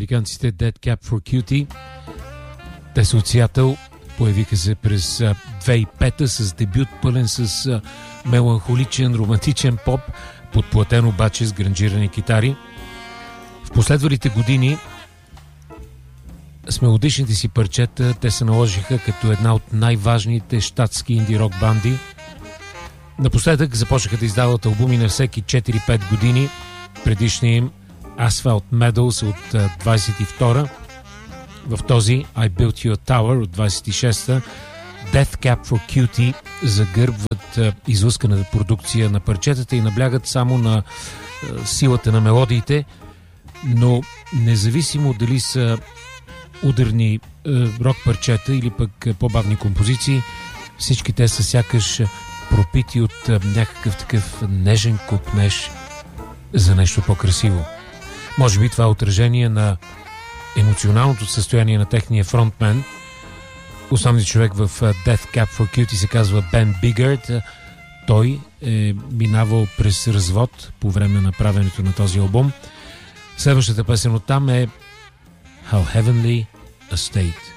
американците Dead Cap for Cutie. Те са от Сиатъл, появиха се през 2005 с дебют пълен с меланхоличен, романтичен поп, подплатен обаче с гранжирани китари. В последвалите години с мелодичните си парчета те се наложиха като една от най-важните щатски инди-рок банди. Напоследък започнаха да издават албуми на всеки 4-5 години. Предишният им Asphalt Meadows от 22-та. В този I Built You a Tower от 26-та Death Cap for Cutie загърбват излъсканата продукция на парчетата и наблягат само на силата на мелодиите, но независимо дали са ударни рок парчета или пък по-бавни композиции, всички те са сякаш пропити от някакъв такъв нежен копнеж за нещо по-красиво. Може би това е отражение на емоционалното състояние на техния фронтмен. Основният човек в Death Cap for Cutie се казва Бен Бигърд. Той е минавал през развод по време на правенето на този албум. Следващата песен оттам е How Heavenly a State.